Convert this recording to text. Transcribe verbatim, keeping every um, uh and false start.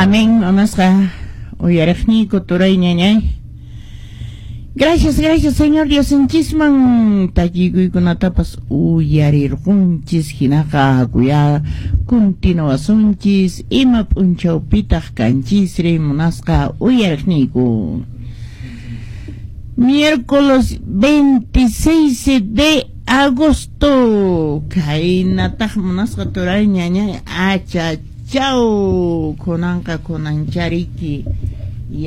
Amén, mamasqa uyaraqniyku turay ñañay. Gracias, gracias, Señor Dios Diosnchisman taquikuykunatapas uyarirqunchis hinaqa kuya continuasunchis ima p'unchawpitaq kanchisri munasqa uyaraqniyku. Miércoles veintiséis de agosto kaynataq munasqa turay ñañay acha chao kunanqa kunanchariki